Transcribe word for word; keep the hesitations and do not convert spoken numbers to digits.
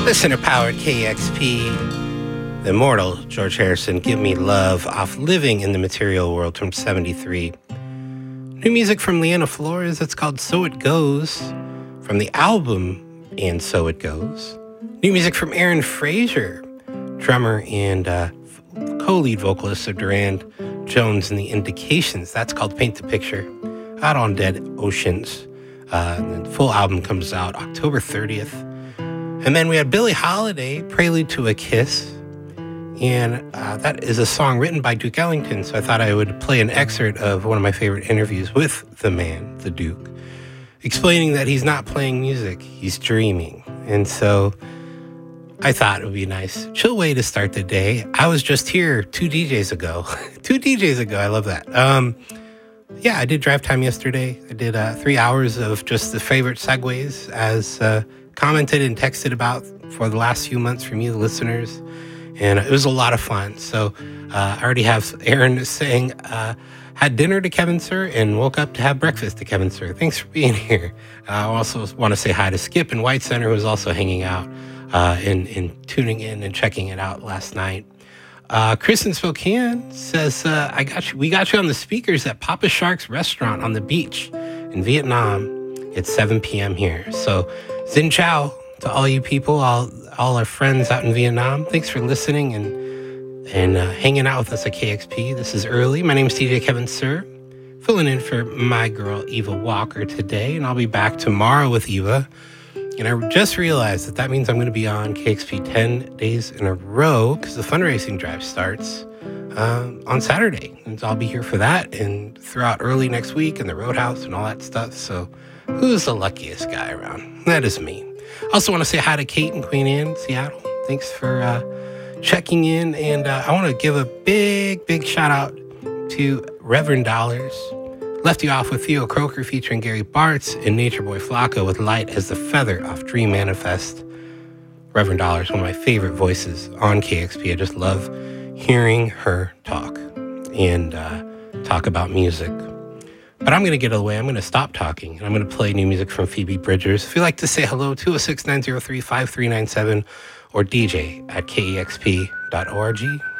Listener powered K X P. The immortal George Harrison, Give Me Love, off Living in the Material World from seventy-three. New music from Leanna Flores, it's called So It Goes, from the album And So It Goes. New music from Aaron Fraser, drummer and uh, co-lead vocalist of Durand Jones and the Indications. That's called Paint the Picture, out on Dead Oceans. Uh, the full album comes out October thirtieth. And then we had Billie Holiday, Prelude to a Kiss. And uh, that is a song written by Duke Ellington. So I thought I would play an excerpt of one of my favorite interviews with the man, the Duke, explaining that he's not playing music, he's dreaming. And so I thought it would be a nice, chill way to start the day. I was just here two D Js ago. two D Js ago, I love that. Um, yeah, I did Drive Time yesterday. I did uh, three hours of just the favorite segues as uh, commented and texted about for the last few months from you, the listeners. And it was a lot of fun. So uh, I already have Aaron saying, uh, had dinner to Kevin Sir and woke up to have breakfast to Kevin Sir. Thanks for being here. Uh, I also want to say hi to Skip in White Center, who was also hanging out uh, and, and tuning in and checking it out last night. Uh, Chris in Spokane says, uh, I got you. We got you on the speakers at Papa Shark's restaurant on the beach in Vietnam. It's seven p.m. here. So Xin Chao to all you people, all all our friends out in Vietnam. Thanks for listening and and uh, hanging out with us at K X P. This is early. My name is D J Kevin Sir, filling in for my girl Eva Walker today, and I'll be back tomorrow with Eva. And I just realized that that means I'm going to be on K X P ten days in a row because the fundraising drive starts um, on Saturday. And so I'll be here for that and throughout early next week and the Roadhouse and all that stuff. So who's the luckiest guy around? That is me. Also want to say hi to Kate in Queen Anne, Seattle. Thanks for uh, checking in. And uh, I want to give a big, big shout out to Reverend Dollars. Left you off with Theo Croker featuring Gary Bartz and Nature Boy Flocka with Light as the Feather off Dream Manifest. Reverend Dollars, one of my favorite voices on K X P. I just love hearing her talk and uh, talk about music. But I'm going to get away. I'm going to stop talking, and I'm going to play new music from Phoebe Bridgers. If you'd like to say hello, two oh six, nine oh three, five three nine seven or D J at K E X P dot org.